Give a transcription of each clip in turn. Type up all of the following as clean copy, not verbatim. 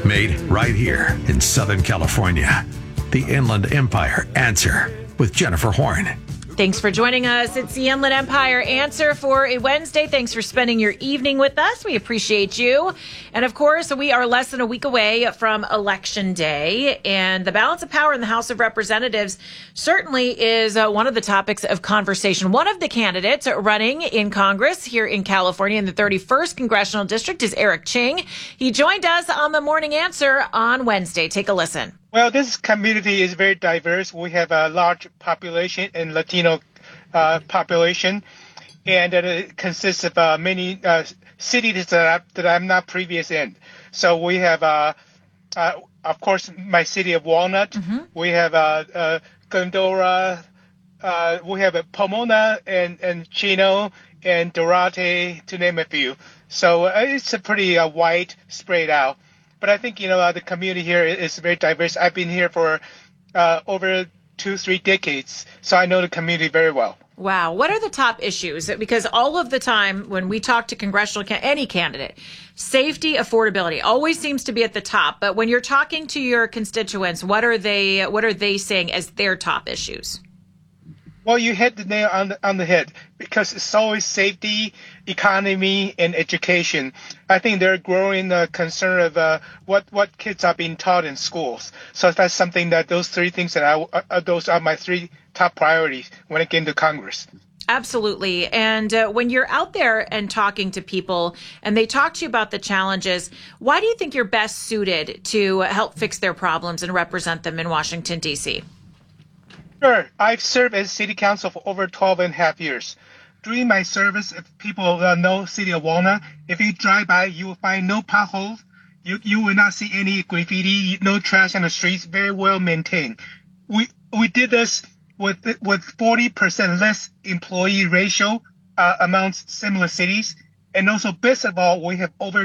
Made right here in Southern California. The Inland Empire Answer with Jennifer Horn. Thanks for joining us. It's the Inland Empire Answer for a Wednesday. Thanks for spending your evening with us. We appreciate you. And of course, we are less than a week away from Election Day. And the balance of power in the House of Representatives certainly is one of the topics of conversation. One of the candidates running in Congress here in California in the 31st Congressional District is Eric Ching. He joined us on the Morning Answer on Wednesday. Take a listen. Well, this community is very diverse. We have a large population and Latino population, and it consists of many cities that I'm not previous in. So we have, of course, my city of Walnut. Mm-hmm. We have Glendora. We have Pomona and Chino and Dorate, to name a few. So it's a pretty wide spread out. But I think, the community here is very diverse. I've been here for over 2-3 decades, so I know the community very well. Wow. What are the top issues? Because all of the time when we talk to any candidate, safety, affordability always seems to be at the top. But when you're talking to your constituents, what are they saying as their top issues? Well, you hit the nail on the head, because it's always safety, economy, and education. I think they're growing concern of what kids are being taught in schools. So that's something that those three things those are my three top priorities when I get into Congress. Absolutely. And when you're out there and talking to people and they talk to you about the challenges, why do you think you're best suited to help fix their problems and represent them in Washington, D.C.? Sure. I've served as city council for over 12 and a half years. During my service, if people know City of Walnut, if you drive by, you will find no potholes. You will not see any graffiti, no trash on the streets, very well maintained. We did this with 40% less employee ratio amongst similar cities. And also, best of all, we have over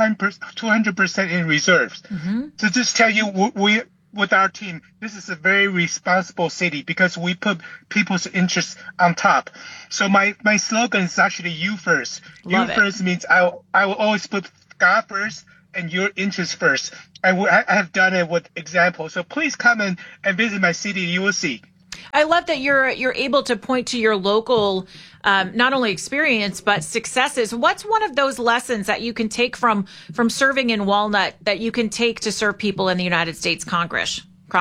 200% in reserves. Mm-hmm. To just tell you, with our team, this is a very responsible city because we put people's interests on top. So my slogan is actually you first. Love you it. First means I will always put God first and your interests first. I have done it with examples. So please come and visit my city. You will see. I love that you're able to point to your local, not only experience, but successes. What's one of those lessons that you can take from serving in Walnut that you can take to serve people in the United States Congress?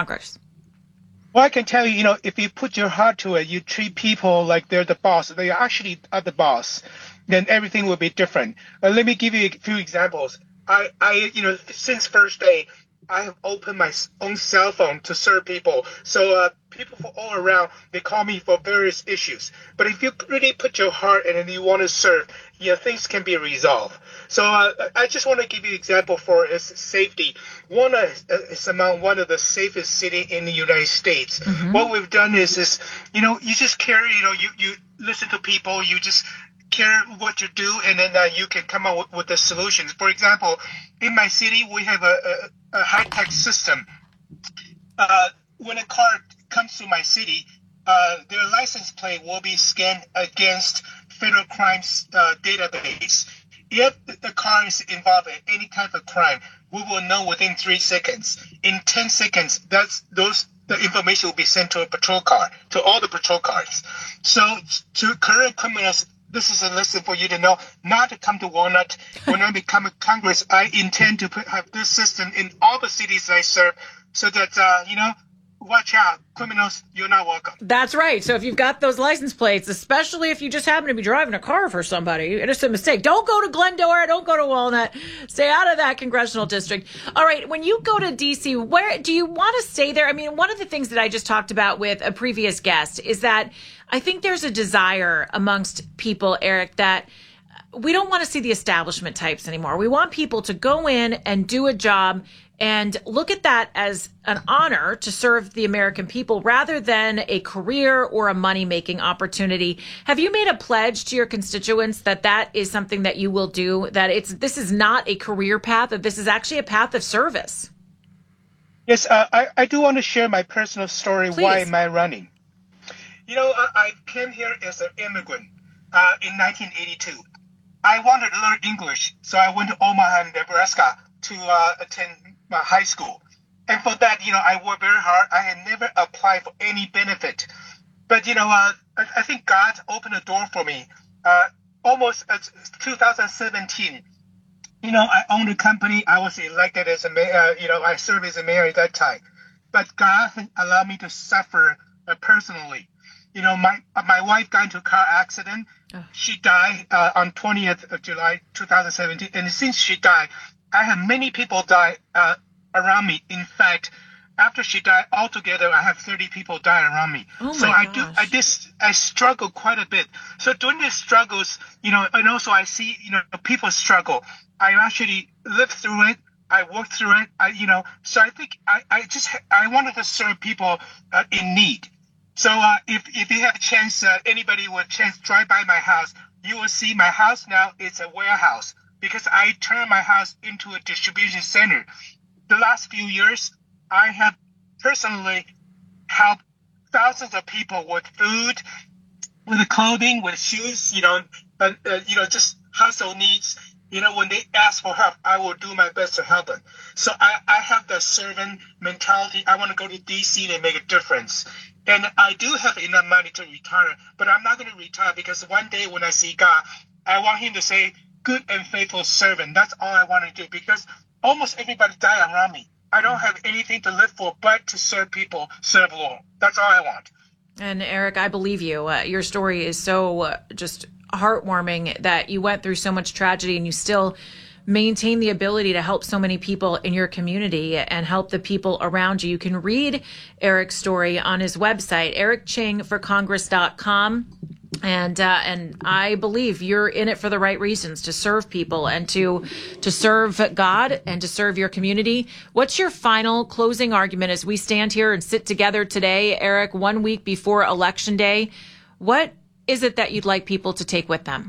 Well, I can tell you, if you put your heart to it, you treat people like they're the boss. They actually are the boss. Then everything will be different. Let me give you a few examples. I since first day, I have opened my own cell phone to serve people. So people from all around, they call me for various issues. But if you really put your heart in and you want to serve, things can be resolved. So I just want to give you an example for safety. Walnut is among one of the safest cities in the United States. Mm-hmm. What we've done is you just care, you listen to people, you just care what you do, and then you can come up with the solutions. For example, in my city, we have a high-tech system. When a car comes to my city, their license plate will be scanned against federal crimes database. If the car is involved in any type of crime, we will know within 3 seconds. In 10 seconds, the information will be sent to a patrol car, to all the patrol cars. So to current criminals, this is a lesson for you to know not to come to Walnut. When I become a Congress, I intend to have this system in all the cities I serve so that, watch out, criminals, you're not welcome. That's right. So if you've got those license plates, especially if you just happen to be driving a car for somebody, it's a mistake. Don't go to Glendora. Don't go to Walnut. Stay out of that congressional district. All right. When you go to D.C., where do you want to stay there? I mean, one of the things that I just talked about with a previous guest is that I think there's a desire amongst people, Eric, that we don't want to see the establishment types anymore. We want people to go in and do a job and look at that as an honor to serve the American people rather than a career or a money-making opportunity. Have you made a pledge to your constituents that is something that you will do, that this is not a career path, that this is actually a path of service? Yes, I do want to share my personal story. Please. Why am I running? I came here as an immigrant in 1982. I wanted to learn English, so I went to Omaha, Nebraska to attend my high school. And for that, I worked very hard. I had never applied for any benefit. But, I think God opened a door for me. Almost 2017, I owned a company. I was elected as a mayor. I served as a mayor at that time. But God allowed me to suffer personally. My wife got into a car accident. She died on 20th of July, 2017. And since she died, I had many people die around me. In fact, after she died, altogether, I have 30 people die around me. Oh so I struggle quite a bit. So during these struggles, and also I see, people struggle. I actually live through it. I work through it. So I think I wanted to serve people in need. So if you have a chance, anybody with a chance, drive by my house, you will see my house now is a warehouse because I turned my house into a distribution center. The last few years, I have personally helped thousands of people with food, with clothing, with shoes, just household needs. When they ask for help, I will do my best to help them. So I have the servant mentality. I want to go to DC and make a difference. And I do have enough money to retire, but I'm not going to retire because one day when I see God, I want him to say, good and faithful servant. That's all I want to do because almost everybody died around me. I don't have anything to live for but to serve people, serve Lord. That's all I want. And Eric, I believe you. Your story is so just heartwarming that you went through so much tragedy and you still maintain the ability to help so many people in your community and help the people around you. You can read Eric's story on his website, ericchingforcongress.com. And I believe you're in it for the right reasons, to serve people and to serve God and to serve your community. What's your final closing argument as we stand here and sit together today, Eric, 1 week before Election Day? What is it that you'd like people to take with them?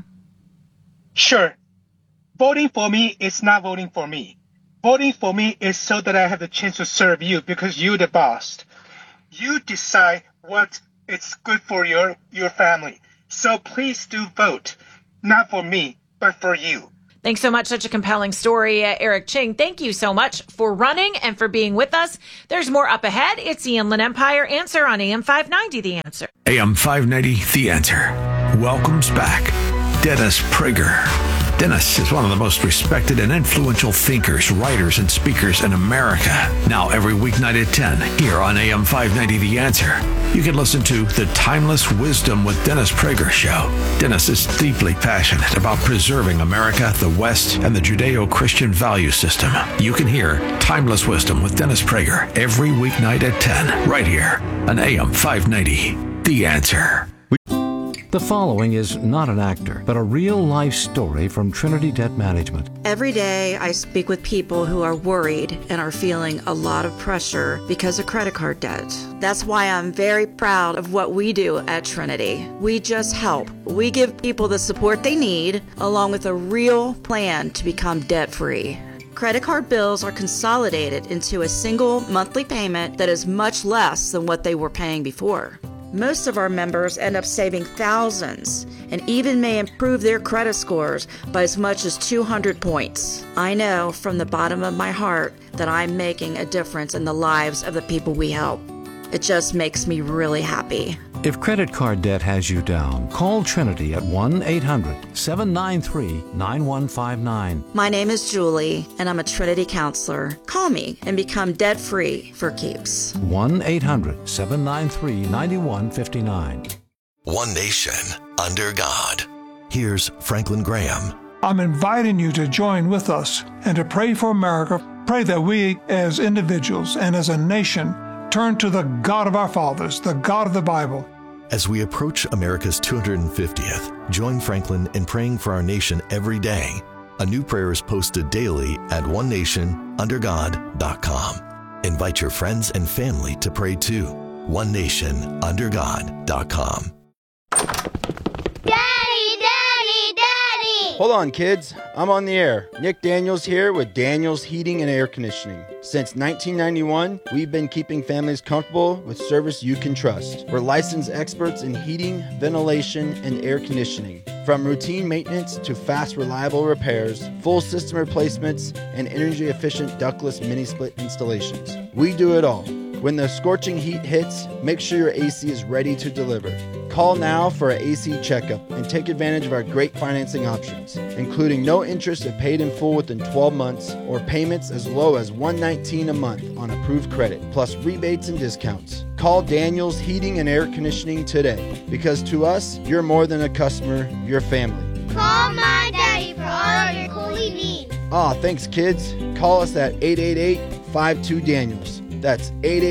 Sure. Voting for me is not voting for me. Voting for me is so that I have the chance to serve you because you're the boss. You decide what is good for your family. So please do vote, not for me, but for you. Thanks so much. Such a compelling story, Eric Ching. Thank you so much for running and for being with us. There's more up ahead. It's the Inland Empire Answer on AM 590, The Answer. AM 590, The Answer. Welcomes back Dennis Prager. Dennis is one of the most respected and influential thinkers, writers, and speakers in America. Now every weeknight at 10 here on AM 590 The Answer. You can listen to The Timeless Wisdom with Dennis Prager show. Dennis is deeply passionate about preserving America, the West, and the Judeo-Christian value system. You can hear Timeless Wisdom with Dennis Prager every weeknight at 10 right here on AM 590 The Answer. The following is not an actor, but a real-life story from Trinity Debt Management. Every day I speak with people who are worried and are feeling a lot of pressure because of credit card debt. That's why I'm very proud of what we do at Trinity. We just help. We give people the support they need, along with a real plan to become debt-free. Credit card bills are consolidated into a single monthly payment that is much less than what they were paying before. Most of our members end up saving thousands and even may improve their credit scores by as much as 200 points. I know from the bottom of my heart that I'm making a difference in the lives of the people we help. It just makes me really happy. If credit card debt has you down, call Trinity at 1-800-793-9159. My name is Julie, and I'm a Trinity counselor. Call me and become debt-free for keeps. 1-800-793-9159. One nation under God. Here's Franklin Graham. I'm inviting you to join with us and to pray for America. Pray that we as individuals and as a nation turn to the God of our fathers, the God of the Bible. As we approach America's 250th, join Franklin in praying for our nation every day. A new prayer is posted daily at onenationundergod.com. Invite your friends and family to pray too. onenationundergod.com. Daddy, Daddy, Daddy! Hold on, kids. I'm on the air. Nick Daniels here with Daniels Heating and Air Conditioning. Since 1991, we've been keeping families comfortable with service you can trust. We're licensed experts in heating, ventilation, and air conditioning. From routine maintenance to fast, reliable repairs, full system replacements, and energy-efficient ductless mini-split installations. We do it all. When the scorching heat hits, make sure your AC is ready to deliver. Call now for an AC checkup and take advantage of our great financing options, including no interest if paid in full within 12 months or payments as low as $119 a month on approved credit, plus rebates and discounts. Call Daniels Heating and Air Conditioning today, because to us, you're more than a customer, you're family. Call my daddy for all your cooling needs. Aw, thanks, kids. Call us at 888-52-DANIELS. That's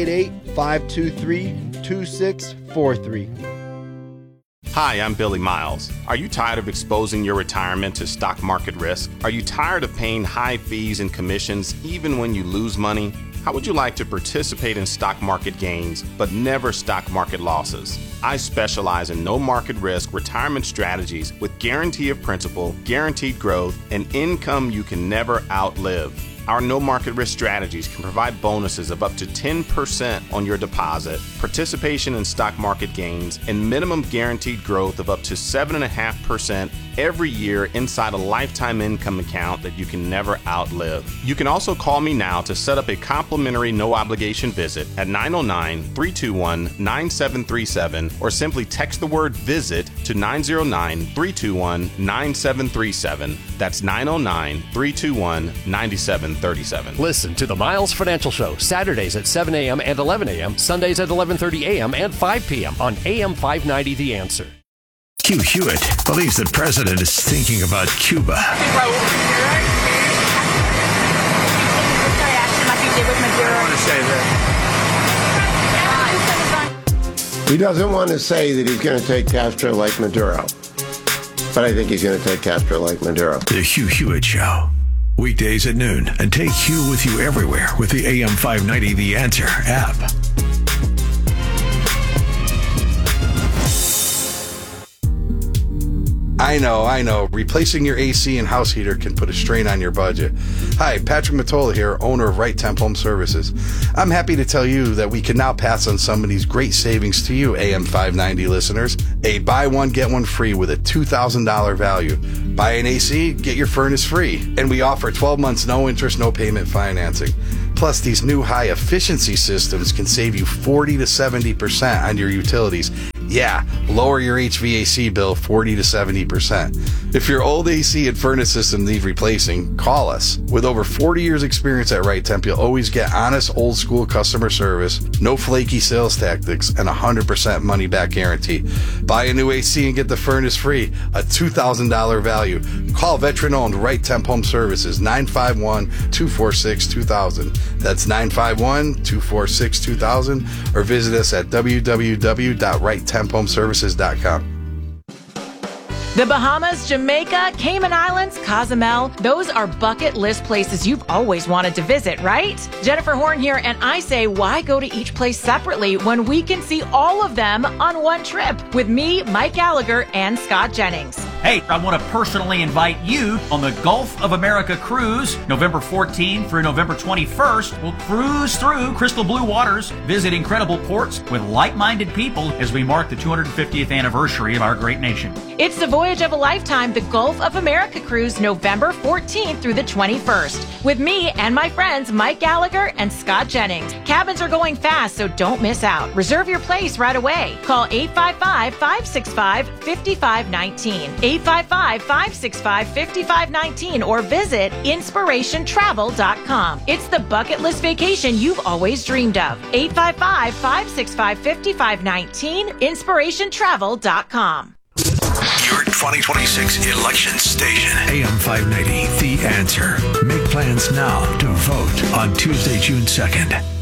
888-523-2643. Hi, I'm Billy Miles. Are you tired of exposing your retirement to stock market risk? Are you tired of paying high fees and commissions even when you lose money? How would you like to participate in stock market gains but never stock market losses? I specialize in no market risk retirement strategies with guarantee of principal, guaranteed growth, and income you can never outlive. Our no market risk strategies can provide bonuses of up to 10% on your deposit, participation in stock market gains, and minimum guaranteed growth of up to 7.5% every year inside a lifetime income account that you can never outlive. You can also call me now to set up a complimentary no obligation visit at 909-321-9737 or simply text the word visit to 909-321-9737. That's 909-321-9737. Listen to the Miles Financial Show Saturdays at 7 a.m. and 11 a.m., Sundays at 11:30 a.m. and 5 p.m. on AM 590 The Answer. Hugh Hewitt believes the president is thinking about Cuba. He doesn't want to say that he's going to take Castro like Maduro, but I think he's going to take Castro like Maduro. The Hugh Hewitt Show. Weekdays at noon, and take Hugh with you everywhere with the AM 590 The Answer app. I know. Replacing your AC and house heater can put a strain on your budget. Hi, Patrick Mottola here, owner of Right Temp Home Services. I'm happy to tell you that we can now pass on some of these great savings to you, AM 590 listeners. A buy one, get one free with a $2,000 value. Buy an AC, get your furnace free. And we offer 12 months, no interest, no payment financing. Plus, these new high-efficiency systems can save you 40 to 70% on your utilities. Yeah, lower your HVAC bill 40 to 70%. If your old AC and furnace system need replacing, call us. With over 40 years experience at Right Temp, you'll always get honest, old-school customer service, no flaky sales tactics, and 100% money-back guarantee. Buy a new AC and get the furnace free, a $2,000 value. Call veteran-owned Right Temp Home Services, 951-246-2000. That's 951-246-2000, or visit us at www.righttemphomeservices.com. The Bahamas, Jamaica, Cayman Islands, Cozumel, those are bucket list places you've always wanted to visit, right? Jennifer Horn here, and I say, why go to each place separately when we can see all of them on one trip with me, Mike Gallagher, and Scott Jennings? Hey, I want to personally invite you on the Gulf of America cruise, November 14th through November 21st. We'll cruise through crystal blue waters, visit incredible ports with like-minded people as we mark the 250th anniversary of our great nation. It's the voyage of a lifetime, the Gulf of America cruise, November 14th through the 21st, with me and my friends Mike Gallagher and Scott Jennings. Cabins are going fast, so don't miss out. Reserve your place right away. Call 855-565-5519, 855-565-5519, or visit inspirationtravel.com. It's the bucket list vacation you've always dreamed of. 855-565-5519, inspirationtravel.com. Your 2026 election station, AM 590, The Answer. Make plans now to vote on Tuesday, June 2nd.